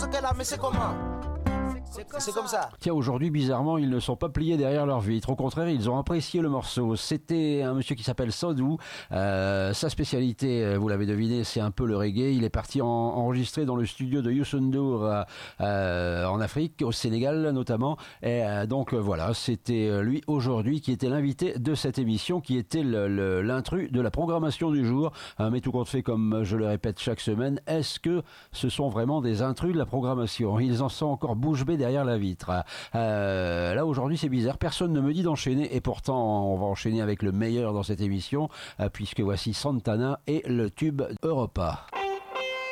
qu'elle a, mais c'est comment? C'est comme ça. Tiens, aujourd'hui, bizarrement, ils ne sont pas pliés derrière leur vitre. Au contraire, ils ont apprécié le morceau. C'était un monsieur qui s'appelle Sodou. Sa spécialité, vous l'avez deviné, c'est un peu le reggae. Il est parti enregistrer dans le studio de Youssou N'Dour en Afrique, au Sénégal notamment. Et donc voilà, c'était lui aujourd'hui qui était l'invité de cette émission, qui était l'intrus de la programmation du jour. Mais tout compte fait, comme je le répète chaque semaine, est-ce que ce sont vraiment des intrus de la programmation? Ils en sont encore bouche bée derrière la vitre. Là aujourd'hui c'est bizarre, personne ne me dit d'enchaîner et pourtant on va enchaîner avec le meilleur dans cette émission puisque voici Santana et le tube Europa.